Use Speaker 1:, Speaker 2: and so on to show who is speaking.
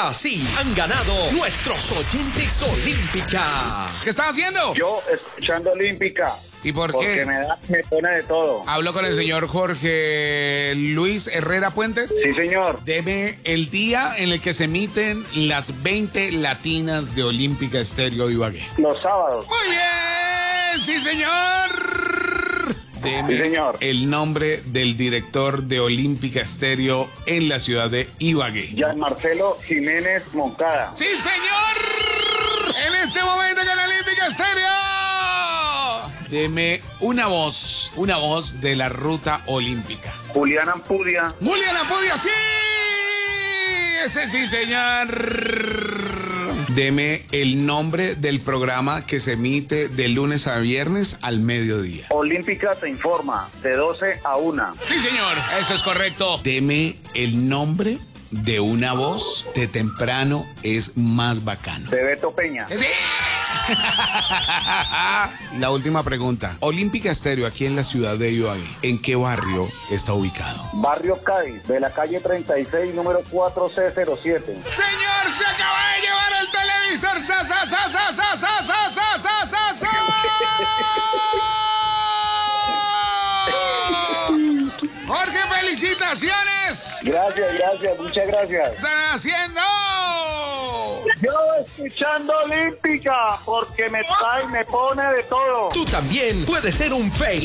Speaker 1: Así han ganado nuestros oyentes Olímpica.
Speaker 2: ¿Qué estás haciendo?
Speaker 3: Yo escuchando Olímpica.
Speaker 2: ¿Y por
Speaker 3: Porque
Speaker 2: qué?
Speaker 3: me pone de todo.
Speaker 2: Hablo con el señor Jorge Luis Herrera Puentes.
Speaker 3: Sí, señor.
Speaker 2: Deme el día en el que se emiten las 20 latinas de Olímpica Estéreo Ibagué.
Speaker 3: Los sábados.
Speaker 2: Muy bien, sí, señor. Deme
Speaker 3: Sí, señor.
Speaker 2: el nombre del director de Olímpica Estéreo en la ciudad de Ibagué.
Speaker 3: Gian Marcelo Jiménez Moncada.
Speaker 2: ¡Sí, señor! En este momento con Olímpica Estéreo. Deme una voz de la ruta olímpica.
Speaker 3: Julián Ampudia.
Speaker 2: ¡Julián Ampudia, sí! Ese sí, señor. Deme el nombre del programa que se emite de lunes a viernes al mediodía.
Speaker 3: Olímpica te informa, de 12 a 1.
Speaker 2: Sí, señor, eso es correcto. Deme el nombre de una voz de temprano es más bacano.
Speaker 3: De Beto Peña.
Speaker 2: ¡Sí! La última pregunta. Olímpica Estéreo aquí en la ciudad de Ibagué, ¿en qué barrio está ubicado?
Speaker 3: Barrio Cádiz, de la calle 36, número 4C07.
Speaker 2: Señor, se acaba de llevar el televisor. ¡Sa, sa, sa, sa, sa, sa, sa, sa, sa, sa, sa! Jorge, felicitaciones.
Speaker 3: Gracias, muchas gracias.
Speaker 2: ¿Están haciendo?
Speaker 3: Yo escuchando Olímpica, porque me pone de todo.
Speaker 1: Tú también puedes ser un